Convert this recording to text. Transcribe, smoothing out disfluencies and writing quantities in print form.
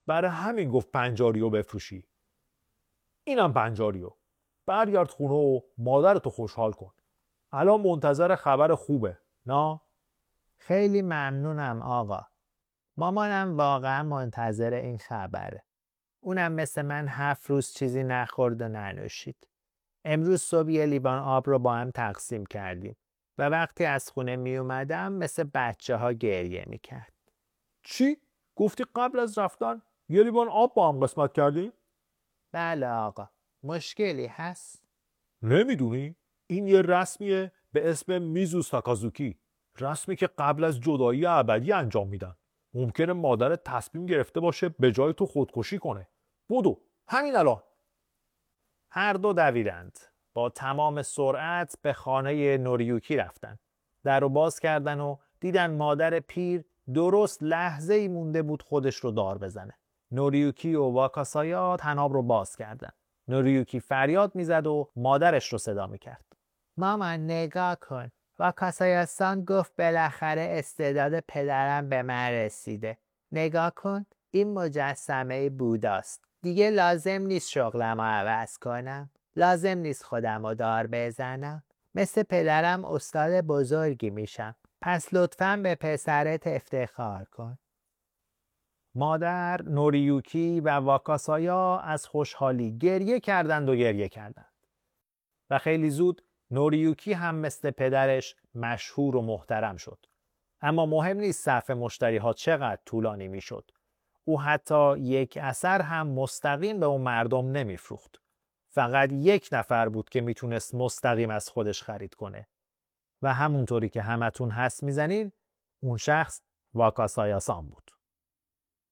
برای همین گفت پنجاریو بفروشی. اینم پنجاریو. برگرد خونه و مادرتو خوشحال کن. الان منتظر خبر خوبه، نه؟ خیلی ممنونم آقا. مامانم واقعا منتظر این خبره. اونم مثل من 7 روز چیزی نخورد و ننوشید. امروز صبح یه لیوان آب رو با هم تقسیم کردیم و وقتی از خونه می اومدم مثل بچه ها گریه می کرد. چی؟ گفتی قبل از رفتن یه لیوان آب با هم قسمت کردیم؟ بله آقا. مشکلی هست؟ نمیدونی؟ این یه رسمیه به اسم میزو ساکازوکی. رسمی که قبل از جدایی ابدی انجام میدن. ممکنه مادرت تصمیم گرفته باشه به جای تو خودکشی کنه. بدو همین الان. هر دو دویدند. با تمام سرعت به خانه نوریوکی رفتن. در رو باز کردن و دیدن مادر پیر درست لحظه ای مونده بود خودش رو دار بزنه. نوریوکی و واکاسایا تناب رو باز کردن. نوریوکی فریاد میزد و مادرش رو صدا میکرد. مامان نگاه کن. واکاسایا-سان گفت بالاخره استعداد پدرم به من رسیده. نگاه کن. این مجسمه بوداست. دیگه لازم نیست شغلم رو عوض کنم. لازم نیست خودم رو دار بزنم. مثل پدرم استاد بزرگی میشم. پس لطفاً به پسرت افتخار کن. مادر، نوریوکی و واکاسایا از خوشحالی گریه کردند. و خیلی زود نوریوکی هم مثل پدرش مشهور و محترم شد. اما مهم نیست صف مشتری ها چقدر طولانی می شد. او حتی یک اثر هم مستقیم به اون مردم نمیفروخت. فقط یک نفر بود که میتونست مستقیم از خودش خرید کنه. و همونطوری که همتون حدس میزنین اون شخص واکاسایا-سان بود.